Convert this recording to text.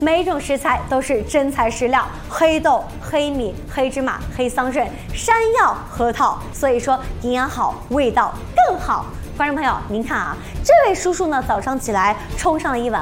每一种食材都是真材实料，黑豆、黑米、黑芝麻、黑桑葚、山药、核桃，所以说营养好，味道更好。观众朋友，您看啊，这位叔叔呢，早上起来冲上了一碗